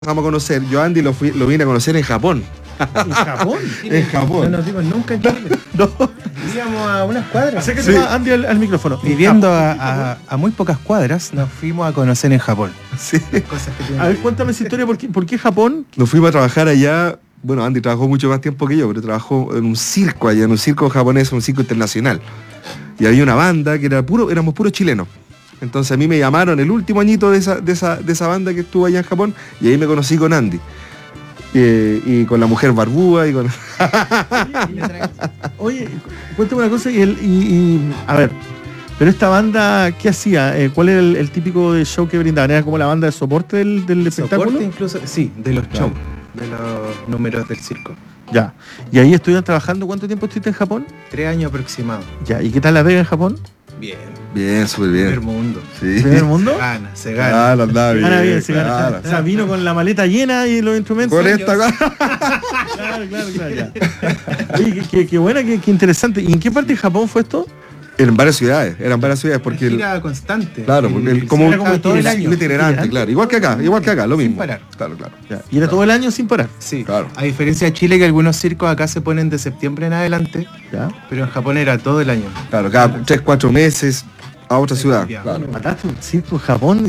vamos a conocer, yo a Andy lo vine a conocer en Japón. ¿En Japón? En Japón. No nos vimos nunca en Chile. No. Vivíamos a unas cuadras. Acércate más, Andy, al micrófono. Viviendo a muy pocas cuadras, nos fuimos a conocer en Japón. Sí. Cosas que A ver, cuéntame esa historia, ¿por qué Japón? Nos fuimos a trabajar allá. Bueno, Andy trabajó mucho más tiempo que yo, pero trabajó en un circo allá, en un circo japonés, un circo internacional. Y había una banda que éramos puros chilenos. Entonces a mí me llamaron el último añito de esa banda que estuvo allá en Japón, y ahí me conocí con Andy. Y con la mujer barbúa y con... Oye, cuéntame una cosa a ver, pero esta banda, ¿qué hacía? ¿Cuál era el típico de show que brindaban? ¿Era como la banda de soporte del espectáculo? Soporte incluso, sí, de los shows, de los números del circo. Ya. ¿Y ahí estuvieron trabajando? ¿Cuánto tiempo estuviste en Japón? 3 años aproximados. Ya. ¿Y qué tal la pega en Japón? Bien. Bien, súper bien. Primer mundo. Sí. ¿Primer mundo? Se gana. Claro, andaba bien. Gana bien, se gana. Claro. O sea, vino con la maleta llena y los instrumentos. Con esta Claro, ya. Oye, qué buena, qué interesante. ¿Y en qué parte de Japón fue esto? eran varias ciudades porque gira constante. claro, porque como era como todo el año. itinerante, claro, igual que acá, lo mismo. Sin parar. Claro. Ya. Y era todo el año sin parar. Sí, Claro. A diferencia de Chile, que algunos circos acá se ponen de septiembre en adelante, Ya. pero en Japón era todo el año. Claro, cada 3-4 meses a otra ciudad. Ya. Claro. Mataste un circo en Japón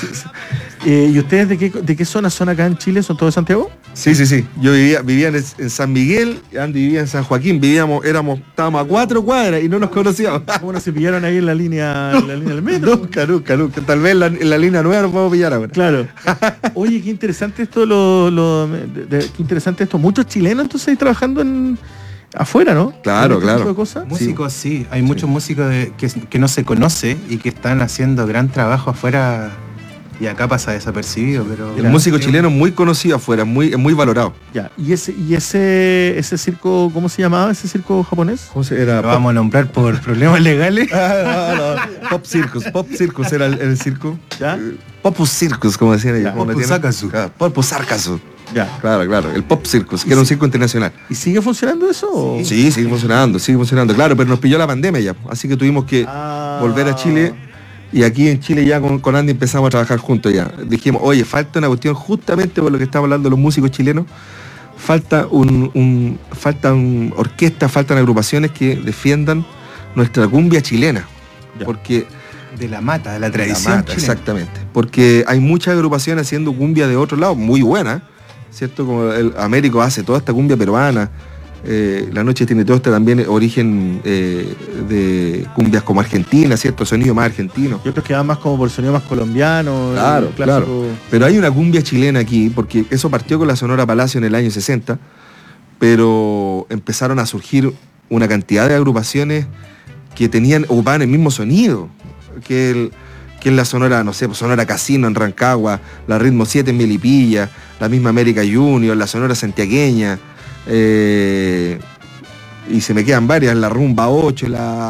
¿y ustedes de qué zona son acá en Chile? ¿Son todos de Santiago? Sí. Yo vivía en San Miguel, Andy vivía en San Joaquín, estábamos a 4 cuadras y no nos conocíamos. ¿Cómo no se pillaron ahí en la línea del metro? Nunca. Tal vez en la línea nueva nos podemos pillar ahora. Claro. Oye, qué interesante esto, qué interesante esto. Muchos chilenos entonces ahí trabajando afuera, ¿no? Claro. Tipo de cosas. Músicos, sí. Hay muchos músicos que no se conoce y que están haciendo gran trabajo afuera y acá pasa desapercibido, pero... El músico chileno es muy conocido afuera, es muy valorado. Ya. ¿Y ese circo, cómo se llamaba ese circo japonés? ¿Cómo se era? Lo vamos a nombrar por problemas legales. No. Pop Circus era el circo. ¿Ya? Popus Circus, como decían ellos. Popus Sarkasu. Popus Sarkasu. Ya. Claro, el Pop Circus, que era un circo internacional. ¿Y sigue funcionando eso? o? Sí, sigue funcionando, claro, pero nos pilló la pandemia ya, así que tuvimos que volver a Chile, y aquí en Chile ya con Andy empezamos a trabajar juntos ya. Dijimos, oye, falta una cuestión justamente por lo que estamos hablando los músicos chilenos, faltan orquestas, faltan agrupaciones que defiendan nuestra cumbia chilena, Ya. porque... De la mata, de la tradición La mata, chilena. exactamente, porque hay muchas agrupaciones haciendo cumbia de otro lado, muy buena, ¿cierto? Como el Américo hace toda esta cumbia peruana, La Noche tiene todo este también origen de cumbias como argentina, ¿cierto? Sonido más argentino. Y otros que van más como por sonido más colombiano. Claro, el clásico. Pero hay una cumbia chilena aquí, porque eso partió con la Sonora Palacio en el año 60, pero empezaron a surgir una cantidad de agrupaciones que ocupaban el mismo sonido que es la Sonora, no sé, Sonora Casino en Rancagua, la Ritmo 7 en Melipilla, la misma América Junior, la Sonora Santiagueña, y se me quedan varias, la Rumba 8,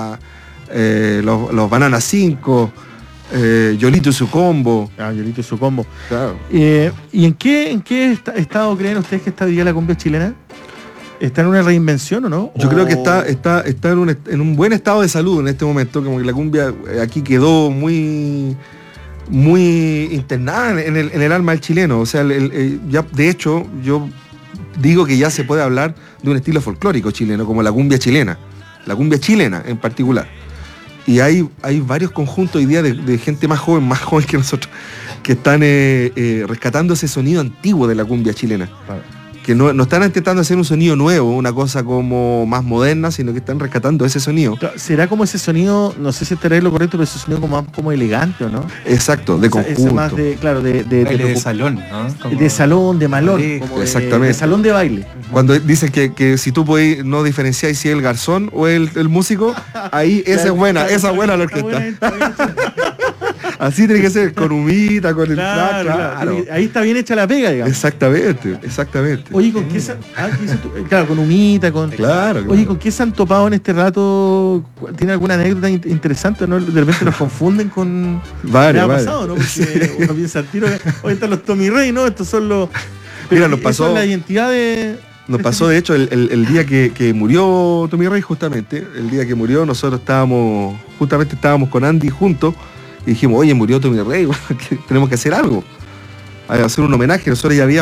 los Banana 5, Yolito y su combo. Yolito y su combo. Claro. ¿Y en qué estado creen ustedes que está hoy día la cumbia chilena? ¿Está en una reinvención o no? Yo creo que está en un buen estado de salud en este momento, como que la cumbia aquí quedó muy internada en el alma del chileno. O sea, ya, de hecho, yo digo que ya se puede hablar de un estilo folclórico chileno, como la cumbia chilena en particular. Y hay varios conjuntos hoy día de gente más joven que nosotros, que están rescatando ese sonido antiguo de la cumbia chilena. Claro. Que no están intentando hacer un sonido nuevo, una cosa como más moderna, sino que están rescatando ese sonido. ¿Será como ese sonido, no sé si estaré lo correcto, pero ese sonido como elegante, ¿o no? Exacto, de conjunto. Ese más de salón, ¿no? Como de salón, de malón, como exactamente. de salón de baile. Cuando dicen que si tú podés no diferenciar si es el garzón o el músico, ahí esa es buena la orquesta. Así tiene que ser, con humita, con el track, claro. Ahí está bien hecha la pega, digamos. Exactamente. Oye, ¿con qué claro, con humita, Claro. Oye, ¿con qué se han topado en este rato? ¿Tiene alguna anécdota interesante, no? De repente nos confunden con... Varias. ha pasado, ¿no? Porque uno piensa al tiro, hoy están los Tommy Rey, ¿no? Estos son los... Mira, nos pasó... Eso es la identidad de... Nos pasó, de hecho, el día que murió Tommy Rey, justamente, el día que murió, nosotros estábamos con Andy juntos, y dijimos, oye, murió Tommy Rey, tenemos que hacer algo. a hacer un homenaje. Nosotros ya habíamos